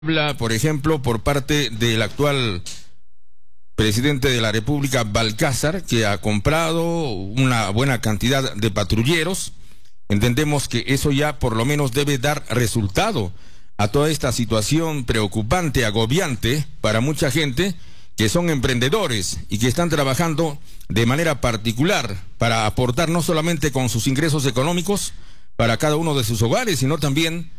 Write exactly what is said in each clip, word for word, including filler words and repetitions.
Habla, por ejemplo, por parte del actual presidente de la República, Balcázar, que ha comprado una buena cantidad de patrulleros. Entendemos que eso ya por lo menos debe dar resultado a toda esta situación preocupante, agobiante para mucha gente que son emprendedores y que están trabajando de manera particular para aportar no solamente con sus ingresos económicos para cada uno de sus hogares, sino también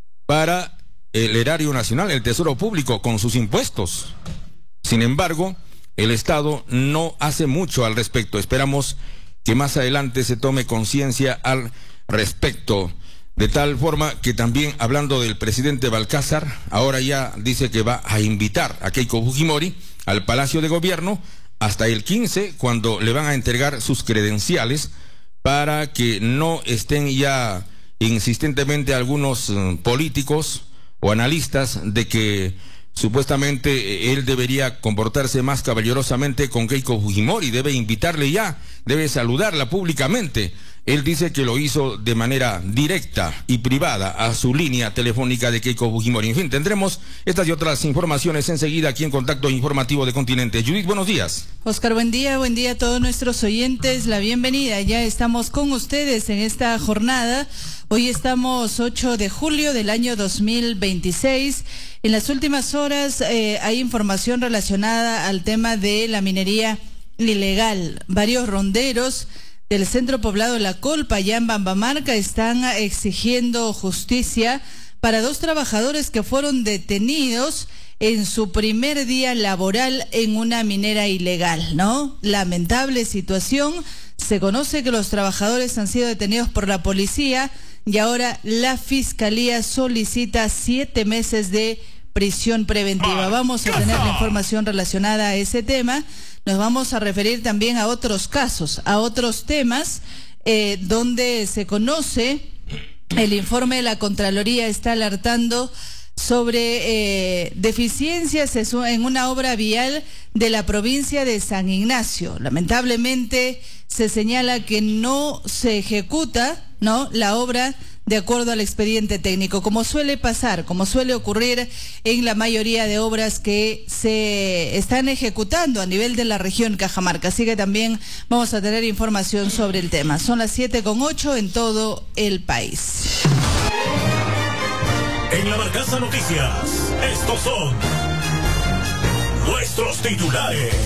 para el erario nacional, el tesoro público, con sus impuestos. Sin embargo, el Estado no hace mucho al respecto. Esperamos que más adelante se tome conciencia al respecto, de tal forma que también, hablando del presidente Balcázar, ahora ya dice que va a invitar a Keiko Fujimori al Palacio de Gobierno hasta el quince, cuando le van a entregar sus credenciales, para que no estén ya insistentemente algunos uh, políticos o analistas de que supuestamente él debería comportarse más caballerosamente con Keiko Fujimori, debe invitarle ya, debe saludarla públicamente. Él dice que lo hizo de manera directa y privada a su línea telefónica de Keiko Fujimori. En fin, tendremos estas y otras informaciones enseguida aquí en Contacto Informativo de Continente. Judith, buenos días. Oscar, buen día, buen día a todos nuestros oyentes. La bienvenida, ya estamos con ustedes en esta jornada. Hoy estamos ocho de julio del año dos mil veintiséis. En las últimas horas eh, hay información relacionada al tema de la minería ilegal. Varios ronderos del centro poblado La Colpa, allá en Bambamarca, están exigiendo justicia para dos trabajadores que fueron detenidos en su primer día laboral en una minera ilegal, ¿no? Lamentable situación. Se conoce que los trabajadores han sido detenidos por la policía y ahora la Fiscalía solicita siete meses de prisión preventiva. Vamos a tener la información relacionada a ese tema. Nos vamos a referir también a otros casos, a otros temas eh, donde se conoce, el informe de la Contraloría está alertando sobre eh, deficiencias en una obra vial de la provincia de San Ignacio. Lamentablemente se señala que no se ejecuta, ¿no?, la obra de acuerdo al expediente técnico, como suele pasar, como suele ocurrir en la mayoría de obras que se están ejecutando a nivel de la región Cajamarca. Así que también vamos a tener información sobre el tema. Son las siete con ocho en todo el país. En La Barcaza Noticias, estos son nuestros titulares.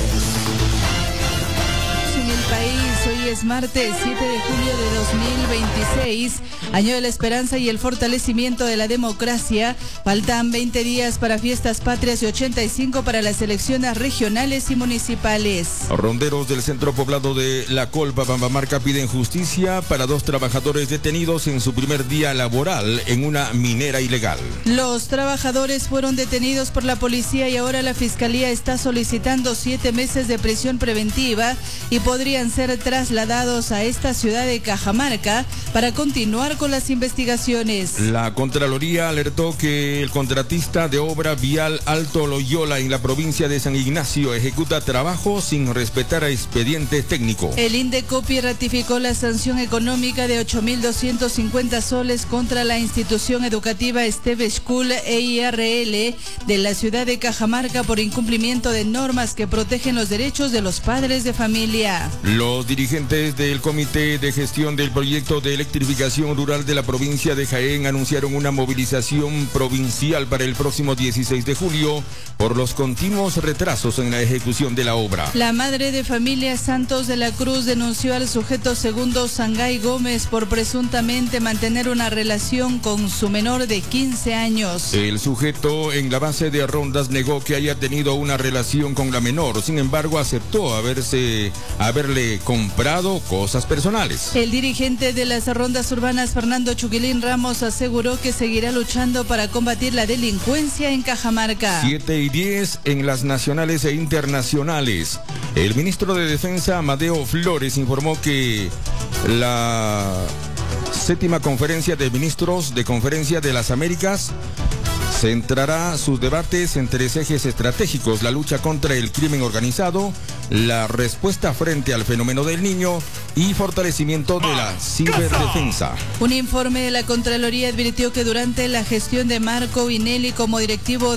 En el país, hoy es martes siete de julio de dos mil veintiséis, año de la esperanza y el fortalecimiento de la democracia. Faltan veinte días para fiestas patrias y ochenta y cinco para las elecciones regionales y municipales. Ronderos del centro poblado de La Colpa, Bambamarca, piden justicia para dos trabajadores detenidos en su primer día laboral en una minera ilegal. Los trabajadores fueron detenidos por la policía y ahora la Fiscalía está solicitando siete meses de prisión preventiva y podrían ser trasladados a esta ciudad de Cajamarca para continuar con las investigaciones. La Contraloría alertó que el contratista de obra vial Alto Loyola en la provincia de San Ignacio ejecuta trabajo sin respetar a expediente técnico. El Indecopi ratificó la sanción económica de ocho mil doscientos cincuenta soles contra la institución educativa Esteve School E I R L de la ciudad de Cajamarca por incumplimiento de normas que protegen los derechos de los padres de familia. Los dirigentes del Comité de Gestión del Proyecto de Electrificación Rural de la provincia de Jaén anunciaron una movilización provincial para el próximo dieciséis de julio por los continuos retrasos en la ejecución de la obra. La madre de familia Santos de la Cruz denunció al sujeto segundo Sangay Gómez por presuntamente mantener una relación con su menor de quince años. El sujeto en la base de rondas negó que haya tenido una relación con la menor, sin embargo aceptó haberse haberle comprado cosas personales. El dirigente de las rondas urbanas, Fernando Chuquilín Ramos, aseguró que seguirá luchando para combatir la delincuencia en Cajamarca. siete y diez en las nacionales e internacionales. El ministro de Defensa, Amadeo Flores, informó que la séptima conferencia de ministros de Conferencia de las Américas centrará sus debates en tres ejes estratégicos: la lucha contra el crimen organizado, la respuesta frente al fenómeno del niño y fortalecimiento de la ciberdefensa. Un informe de la Contraloría advirtió que durante la gestión de Marco Vinelli como directivo